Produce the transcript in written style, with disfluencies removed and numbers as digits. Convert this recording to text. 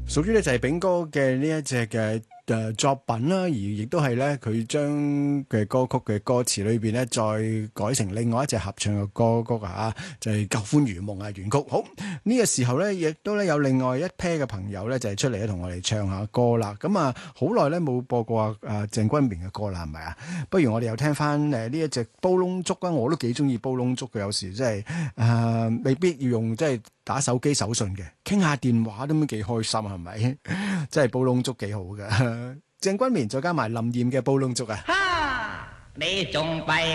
屬於咧就係炳哥嘅呢一隻嘅作品啦，而亦都係咧佢將嘅歌曲嘅歌詞裏邊咧再改成另外一隻合唱嘅歌曲啊，就係舊歡如夢啊原曲。好，呢個時候咧，亦都咧有另外一 pair 嘅朋友咧就係出嚟咧同我哋唱下歌啦。咁啊，好耐咧冇播過鄭君綿嘅歌啦，係咪啊？不如我哋又聽翻呢一隻煲窿竹啊，我都幾中意煲窿竹嘅，有時即係未必要用即係打手機手信嘅，傾下電話都幾開心，係咪？真係煲窿竹幾好㗎。鄭君綿再加埋林艷嘅煲窿竹啊！ 哈！你仲弊